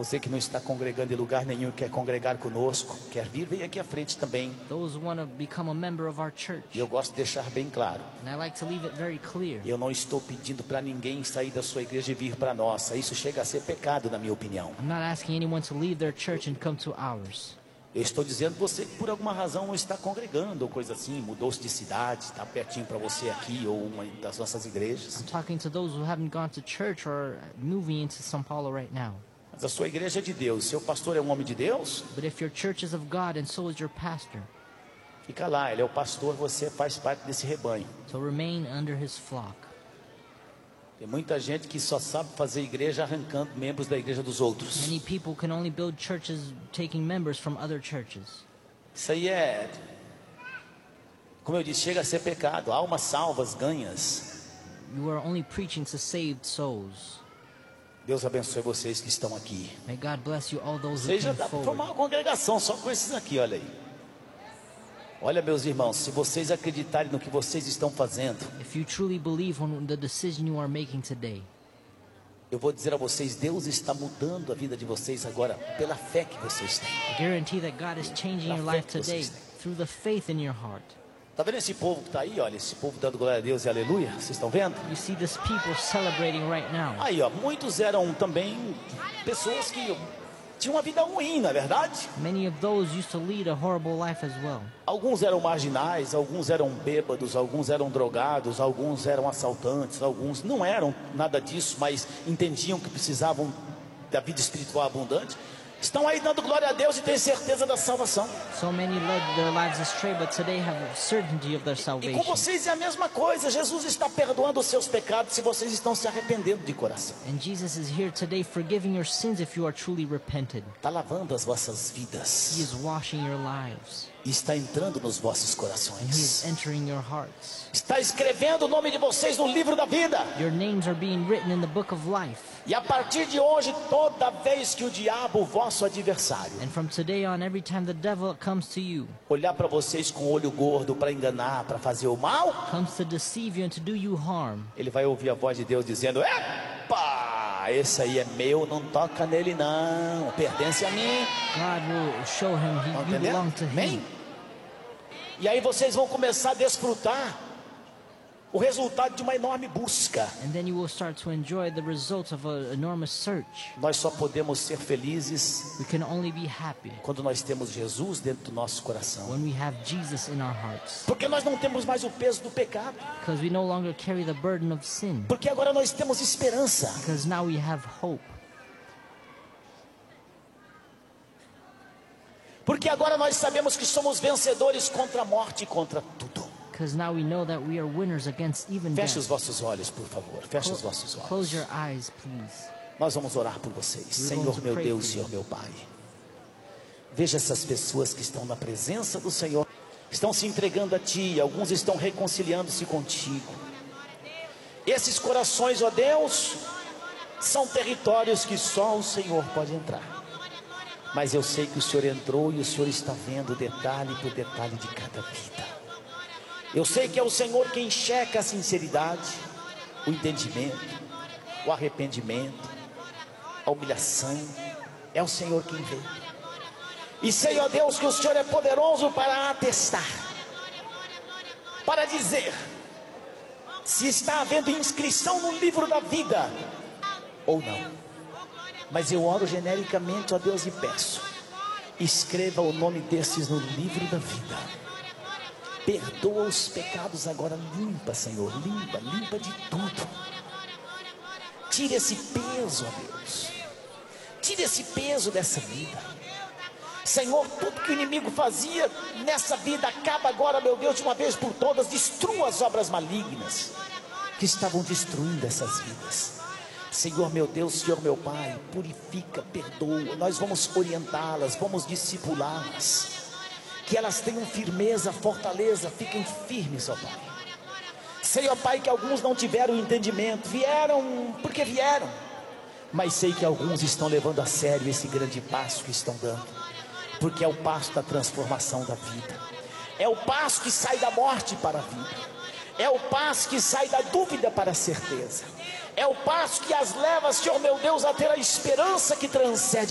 Você que não está congregando em lugar nenhum e quer congregar conosco, quer vir, vem aqui à frente também. Those who want to become a member of our church. E eu gosto de deixar bem claro. And I like to leave it very clear. Eu não estou pedindo para ninguém sair da sua igreja e vir para a nossa. Isso chega a ser pecado, na minha opinião. I'm not asking anyone to leave their church and come to ours. Eu estou dizendo você que por alguma razão não está congregando ou coisa assim, mudou-se de cidade, está pertinho para você aqui ou uma das nossas igrejas. I'm talking to those who haven't gone to church or moving into São Paulo right now. Mas a sua igreja é de Deus, seu pastor é um homem de Deus, But if your church is of God and so is your pastor, fica lá, ele é o pastor, você faz parte desse rebanho. so remain under his flock. Tem muita gente que só sabe fazer igreja arrancando membros da igreja dos outros. Many people can only build churches taking members from other churches. Isso aí é, como eu disse, chega a ser pecado. Almas salvas, ganhas. You are only preaching to saved souls. Deus abençoe vocês que estão aqui. May God bless you, all those who Vocês já came dá para formar forward. uma congregação só com esses aqui, olha aí. Olha, meus irmãos, se vocês acreditarem no que vocês estão fazendo, If you truly believe on the decision you are making today, eu vou dizer a vocês, Deus está mudando a vida de vocês agora pela fé que vocês têm. I guarantee that God is changing your life today through the faith in your heart. Tá vendo esse povo que está aí, olha, esse povo dando glória a Deus e aleluia, vocês estão vendo? You see this people celebrating right now. Aí, ó, muitos eram também pessoas que tinham uma vida ruim, não é verdade? Many of those used to lead a horrible life as well. Alguns eram marginais, alguns eram bêbados, alguns eram drogados, alguns eram assaltantes, alguns não eram nada disso, mas entendiam que precisavam da vida espiritual abundante. Estão aí dando glória a Deus e têm certeza da salvação. So many led their lives astray, but today have certainty of their E com salvation. vocês é a mesma coisa. Jesus está perdoando os seus pecados se vocês estão se arrependendo de coração. And Jesus is here today forgiving your sins if you are truly repented. Está lavando as vossas He vidas is washing your lives. e está entrando nos vossos And He is corações. entering your hearts. Está escrevendo o nome de vocês no livro da vida. Your names are being written in the book of life. E a partir de hoje, toda vez que o diabo, o vosso adversário, And from today on, every time the devil comes to you, olhar para vocês com olho gordo para enganar, para fazer o mal, comes to deceive you and to do you harm, ele vai ouvir a voz de Deus dizendo: epa, esse aí é meu, não toca nele não, pertence a mim. God will show him Estão you belong entendendo? to Amém? Him. E aí vocês vão começar a desfrutar o resultado de uma enorme busca. And then you will start to enjoy the results of an enormous search. Nós só podemos ser felizes We can only be happy quando nós temos Jesus dentro do nosso coração. when we have Jesus in our hearts. Porque nós não temos mais o peso do pecado. Because we no longer carry the burden of sin. Porque agora nós temos esperança. Because now we have hope. Porque agora nós sabemos que somos vencedores contra a morte e contra tudo. Because now we know that we are winners against even Feche os death. vossos olhos, por favor. Feche os vossos olhos. Close your eyes, please. Nós vamos orar por vocês. Senhor meu Deus, Senhor meu Pai. Veja essas pessoas que estão na presença do Senhor. Estão se entregando a Ti. Alguns estão reconciliando-se contigo. Esses corações, ó Deus, são territórios que só o Senhor pode entrar. Mas eu sei que o Senhor entrou e o Senhor está vendo detalhe por detalhe de cada vida. Eu sei que é o Senhor quem checa a sinceridade, o entendimento, o arrependimento, a humilhação. É o Senhor quem vê. E sei, ó Deus, que o Senhor é poderoso para atestar, para dizer se está havendo inscrição no livro da vida ou não. Mas eu oro genericamente, ó Deus, e peço: escreva o nome desses no livro da vida. Perdoa os pecados agora, limpa, Senhor, limpa, limpa de tudo. Tira esse peso, ó Deus. Tira esse peso dessa vida. Senhor, tudo que o inimigo fazia nessa vida acaba agora, meu Deus, de uma vez por todas. Destrua as obras malignas que estavam destruindo essas vidas. Senhor meu Deus, Senhor meu Pai, purifica, perdoa. Nós vamos orientá-las, vamos discipulá-las. Que elas tenham firmeza, fortaleza, fiquem firmes, ó Pai. Sei, ó Pai, que alguns não tiveram entendimento, vieram porque vieram, mas sei que alguns estão levando a sério esse grande passo que estão dando, porque é o passo da transformação da vida, é o passo que sai da morte para a vida, é o passo que sai da dúvida para a certeza, é o passo que as leva, Senhor meu Deus, a ter a esperança que transcende